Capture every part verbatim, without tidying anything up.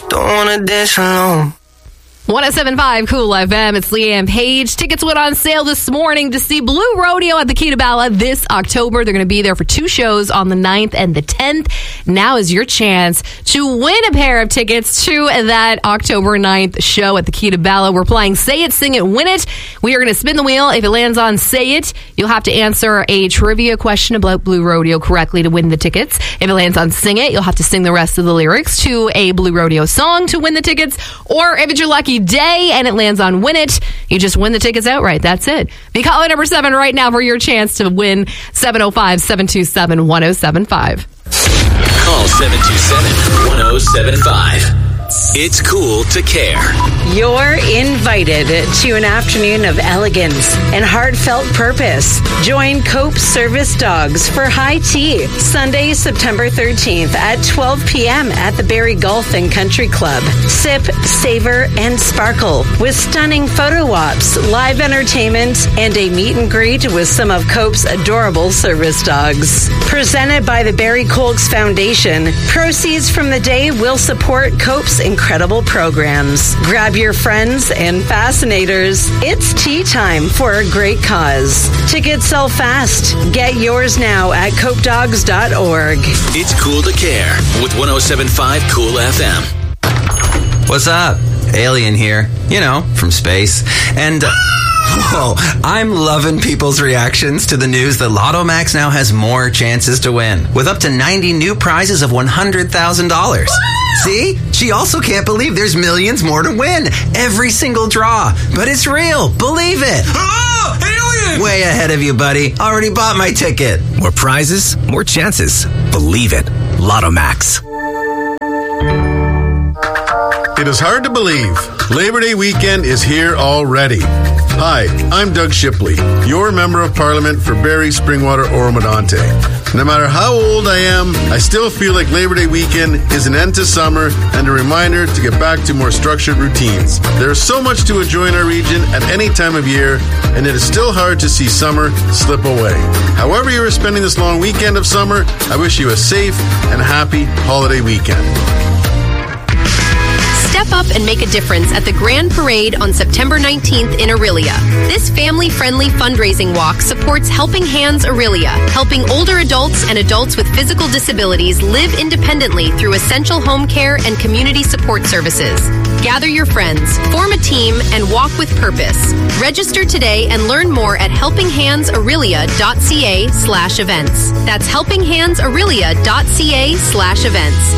don't wanna dance alone. one oh seven point five Cool F M. It's Leanne Page. Tickets went on sale this morning to see Blue Rodeo at the Key to Bala this October. They're going to be there for two shows on the ninth and the tenth. Now is your chance to win a pair of tickets to that October ninth show at the Key to Bala. We're playing Say It, Sing It, Win It. We are going to spin the wheel. If it lands on Say It, you'll have to answer a trivia question about Blue Rodeo correctly to win the tickets. If it lands on Sing It, you'll have to sing the rest of the lyrics to a Blue Rodeo song to win the tickets. Or if it's your lucky day and it lands on Win It, you just win the tickets outright. That's it. Be caller number seven right now for your chance to win. Seven oh five, seven two seven, one oh seven five. Call seven two seven, one oh seven five. It's cool to care. You're invited to an afternoon of elegance and heartfelt purpose. Join Cope Service Dogs for high tea Sunday, September thirteenth at twelve p.m. at the Barrie Golf and Country Club. Sip, savor, and sparkle with stunning photo ops, live entertainment, and a meet and greet with some of Cope's adorable service dogs. Presented by the Barrie Colks Foundation, proceeds from the day will support Cope's incredible programs. Grab your friends and fascinators. It's tea time for a great cause. Tickets sell fast. Get yours now at cope dogs dot org. It's cool to care with one oh seven point five Cool F M. What's up? Alien here. You know, from space. And... Uh, Whoa, I'm loving people's reactions to the news that Lotto Max now has more chances to win, with up to ninety new prizes of one hundred thousand dollars. See? She also can't believe there's millions more to win. Every single draw. But it's real. Believe it. Oh, alien! Way ahead of you, buddy. Already bought my ticket. More prizes, more chances. Believe it. Lotto Max. It is hard to believe. Labor Day weekend is here already. Hi, I'm Doug Shipley, your Member of Parliament for Barrie, Springwater, Oro-Medonte. No matter how old I am, I still feel like Labor Day weekend is an end to summer and a reminder to get back to more structured routines. There is so much to enjoy in our region at any time of year, and it is still hard to see summer slip away. However you are spending this long weekend of summer, I wish you a safe and happy holiday weekend. Step up and make a difference at the Grand Parade on September nineteenth in Orillia. This family-friendly fundraising walk supports Helping Hands Orillia, helping older adults and adults with physical disabilities live independently through essential home care and community support services. Gather your friends, form a team, and walk with purpose. Register today and learn more at helping hands orillia dot c a slash events. That's helping hands orillia dot c a slash events.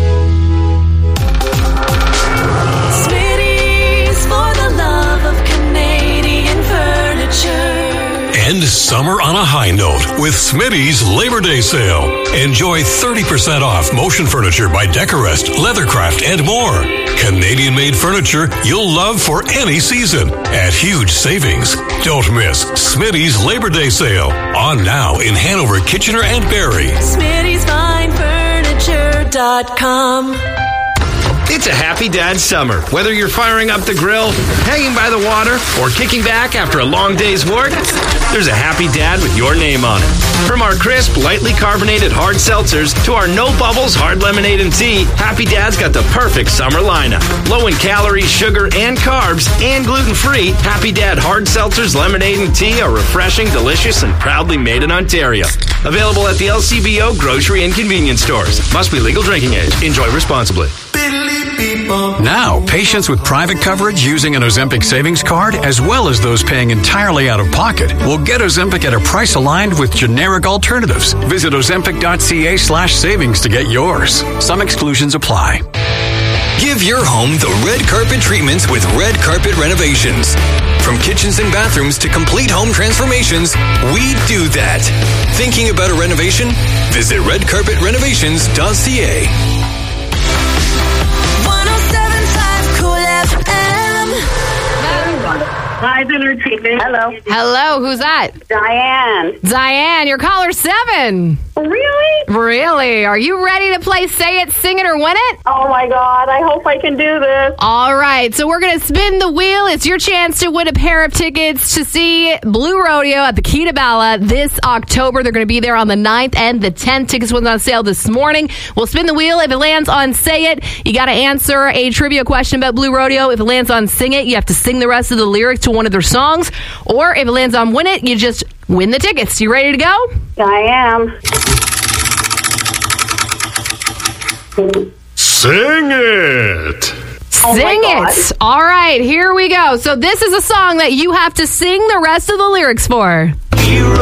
End summer on a high note with Smitty's Labor Day sale. Enjoy thirty percent off motion furniture by Decorest, Leathercraft, and more. Canadian-made furniture you'll love for any season at huge savings. Don't miss Smitty's Labor Day sale. On now in Hanover, Kitchener, and Barrie. Smitty's Fine Furniture dot com. It's a happy dad summer. Whether you're firing up the grill, hanging by the water, or kicking back after a long day's work, there's a happy dad with your name on it. From our crisp, lightly carbonated hard seltzers to our no bubbles hard lemonade and tea, Happy Dad's got the perfect summer lineup. Low in calories, sugar, and carbs, and gluten-free, Happy Dad hard seltzers, lemonade, and tea are refreshing, delicious, and proudly made in Ontario. Available at the L C B O grocery and convenience stores. Must be legal drinking age. Enjoy responsibly. Now, patients with private coverage using an Ozempic savings card, as well as those paying entirely out of pocket, will get Ozempic at a price aligned with generic alternatives. Visit ozempic dot c a slash savings to get yours. Some exclusions apply. Give your home the red carpet treatments with Red Carpet Renovations. From kitchens and bathrooms to complete home transformations, we do that. Thinking about a renovation? Visit red carpet renovations dot c a. Live entertainment. Hello. Hello, who's that? Diane. Diane, you're caller seven. Really? Really? Are you ready to play Say It, Sing It, or Win It? Oh, my God. I hope I can do this. All right. So we're going to spin the wheel. It's your chance to win a pair of tickets to see Blue Rodeo at the Key to Bala this October. They're going to be there on the ninth and the tenth. Tickets went on sale this morning. We'll spin the wheel. If it lands on Say It, you got to answer a trivia question about Blue Rodeo. If it lands on Sing It, you have to sing the rest of the lyrics to one of their songs. Or if it lands on Win It, you just win the tickets. You ready to go? I am. Sing it! Oh Sing it! All right, here we go. So this is a song that you have to sing the rest of the lyrics for. Hero